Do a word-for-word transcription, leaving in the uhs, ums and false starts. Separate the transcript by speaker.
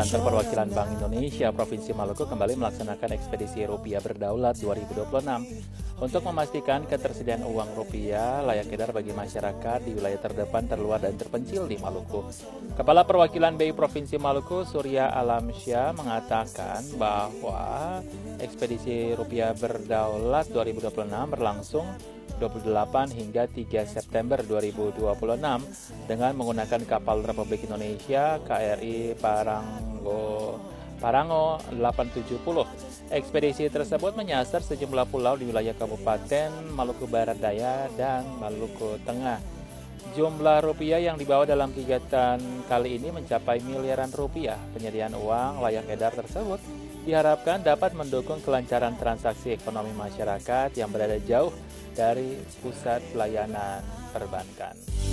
Speaker 1: Kantor Perwakilan Bank Indonesia Provinsi Maluku kembali melaksanakan ekspedisi rupiah berdaulat dua ribu dua puluh enam untuk memastikan ketersediaan uang rupiah layak edar bagi masyarakat di wilayah terdepan, terluar, dan terpencil di Maluku. Kepala Perwakilan B I Provinsi Maluku, Surya Alamsyah, mengatakan bahwa ekspedisi rupiah berdaulat dua ribu dua puluh enam berlangsung dua puluh delapan hingga tiga September dua ribu dua puluh enam dengan menggunakan kapal Republik Indonesia K R I Parango Parango delapan tujuh nol. Ekspedisi tersebut menyasar sejumlah pulau di wilayah Kabupaten Maluku Barat Daya dan Maluku Tengah. Jumlah rupiah yang dibawa dalam kegiatan kali ini mencapai miliaran rupiah. Penyediaan uang layak edar tersebut diharapkan dapat mendukung kelancaran transaksi ekonomi masyarakat yang berada jauh dari pusat pelayanan perbankan.